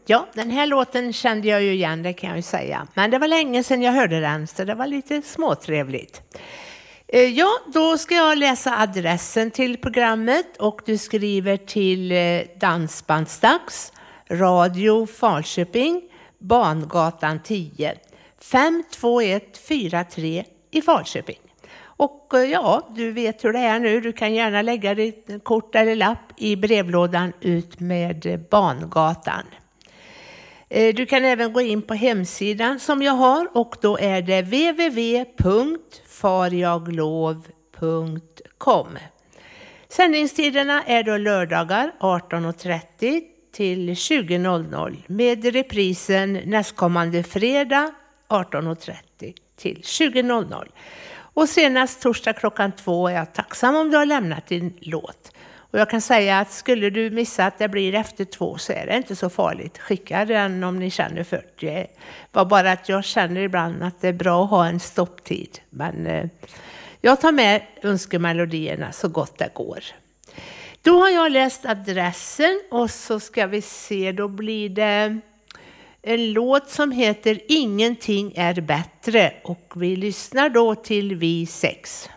Ja, den här låten kände jag ju igen, det kan jag ju säga. Men det var länge sedan jag hörde den, så det var lite småtrevligt. Ja, då ska jag läsa adressen till programmet och du skriver till Dansbandsdags, Radio Falköping, Bangatan 10, 52143 i Falköping. Och ja, du vet hur det är nu. Du kan gärna lägga ditt kort eller lapp i brevlådan ut med Bangatan. Du kan även gå in på hemsidan som jag har och då är det www.farjaglov.com. Sändningstiderna är då lördagar 18.30 till 20.00 med reprisen nästkommande fredag 18.30 till 20.00. Och senast torsdag klockan 2 är jag tacksam om du har lämnat din låt. Och jag kan säga att skulle du missa att det blir efter 2 så är det inte så farligt. Skicka den om ni känner för det. Det var bara att jag känner ibland att det är bra att ha en stopptid. Men jag tar med önskemelodierna så gott det går. Då har jag läst adressen och så ska vi se, då blir det en låt som heter Ingenting är bättre och vi lyssnar då till Vi 6.